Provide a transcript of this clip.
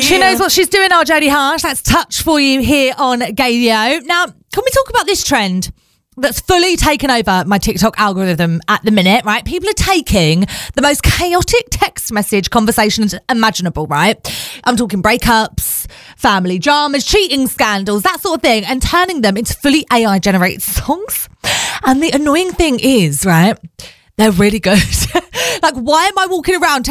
She knows what she's doing, our Jodie Harsh. That's Touch for you here on Gaylio. Now, can we talk about this trend that's fully taken over my TikTok algorithm at the minute, right? People are taking the most chaotic text message conversations imaginable, right? I'm talking breakups, family dramas, cheating scandals, that sort of thing, and turning them into fully AI generated songs. And the annoying thing is, right, they're really good. Like, why am I walking around